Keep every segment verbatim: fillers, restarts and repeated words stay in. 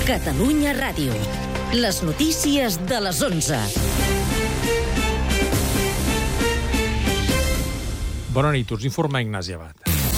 Catalunya Ràdio. Les notícies de les onze. Bona nit, us informa Ignasi Abad.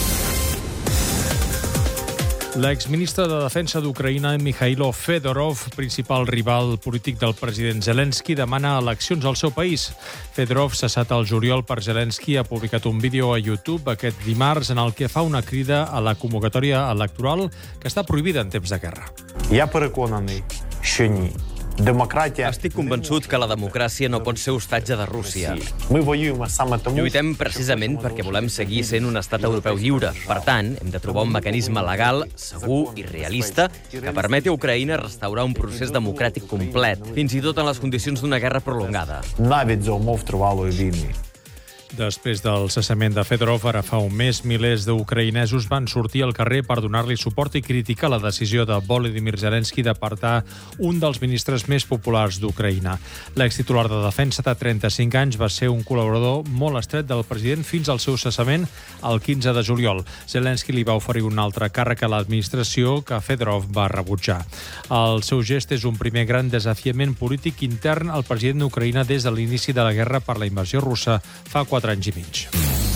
L'exministre de Defensa d'Ucraïna, Mikhailo Fedorov, principal rival polític del president Zelensky, demana eleccions al seu país. Fedorov, cessat al juliol per Zelensky, ha publicat un vídeo a YouTube aquest dimarts en el que fa una crida a la convocatòria electoral que està prohibida en temps de guerra. Я переконаний, що ні. Демократія... Estic convençut que la democràcia no pot ser hostatge de Rússia. Ми воюємо саме тому... Lluitem precisament perquè volem seguir sent un estat europeu lliure. Per tant, hem de trobar un mecanisme legal, segur i realista que permeti a Ucraïna restaurar un procés democràtic complet, fins i tot en les condicions d'una guerra prolongada. Навіть за умов тривалої війни. Després del cessament de Fedorov, ara fa un mes, milers d'ucraïnesos van sortir al carrer per donar-li suport i criticar la decisió de Volodymyr Zelensky d'apartar un dels ministres més populars d'Ucraïna. L'extitular de Defensa, de trenta-cinc anys, va ser un col·laborador molt estret del president fins al seu cessament el quinze de juliol. Zelensky li va oferir un altre càrrec a l'administració que Fedorov va rebutjar. El seu gest és un primer gran desafiament polític intern al president d'Ucraïna des de l'inici de la guerra per la invasió russa fa quatre anys i mig.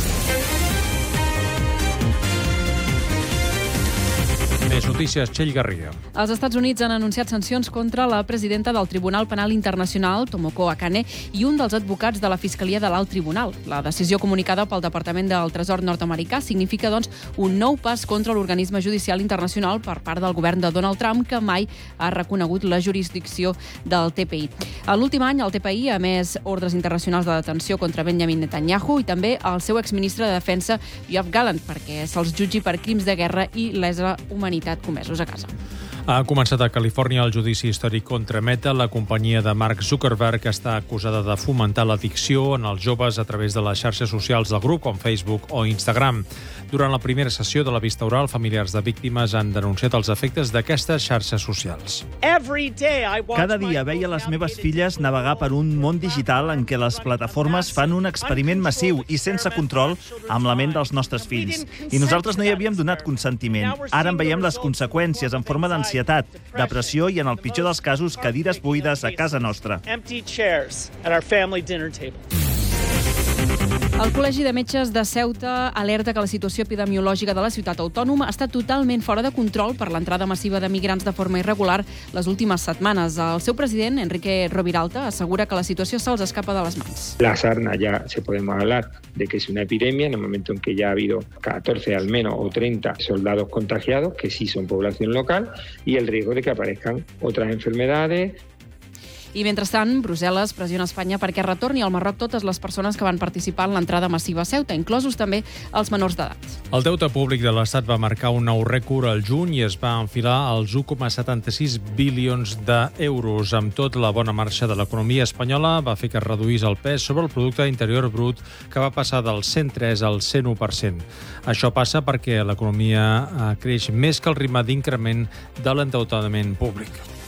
Més notícies, Txell Garriga. Els Estats Units han anunciat sancions contra la presidenta del Tribunal Penal Internacional, Tomoko Akane, i un dels advocats de la Fiscalia de l'Alt Tribunal. La decisió comunicada pel Departament del Tresor nord-americà significa, doncs, un nou pas contra l'organisme judicial internacional per part del govern de Donald Trump, que mai ha reconegut la jurisdicció del T P I. A l'últim any, el T P I ha emès ordres internacionals de detenció contra Benjamin Netanyahu i també el seu exministre de Defensa, Yoav Gallant, perquè se'ls jutgi per crims de guerra i lesa humanitat comesos a casa. Ha començat a Califòrnia el judici històric contra Meta. La companyia de Mark Zuckerberg està acusada de fomentar l'addicció en els joves a través de les xarxes socials del grup, com Facebook o Instagram. Durant la primera sessió de la vista oral, familiars de víctimes han denunciat els efectes d'aquestes xarxes socials. Cada dia veia les meves filles navegar per un món digital en què les plataformes fan un experiment massiu i sense control amb la ment dels nostres fills. I nosaltres no hi havíem donat consentiment. Ara en veiem les conseqüències en forma d'ansietat, depressió i, en el pitjor dels casos, cadires buides a casa nostra. El Col·legi de Metges de Ceuta alerta que la situació epidemiològica de la ciutat autònoma està totalment fora de control per l'entrada massiva de migrants de forma irregular les últimes setmanes. El seu president, Enrique Roviralta, assegura que la situació se'ls escapa de les mans. La sarna ya se podemos hablar de que es una epidemia en el momento en que ya ha habido catorce al menos o treinta soldados contagiados, que sí son población local, y el riesgo de que aparezcan otras enfermedades. I, mentrestant, Brussel·les pressiona Espanya perquè retorni al Marroc totes les persones que van participar en l'entrada massiva a Ceuta, inclosos també els menors d'edat. El deute públic de l'Estat va marcar un nou rècord al juny i es va enfilar als u coma setanta-sis bilions d'euros. Amb tot, la bona marxa de l'economia espanyola va fer que es reduís el pes sobre el producte interior brut, que va passar del cent tres al cent u per cent. Això passa perquè l'economia creix més que el ritme d'increment de l'endeutament públic.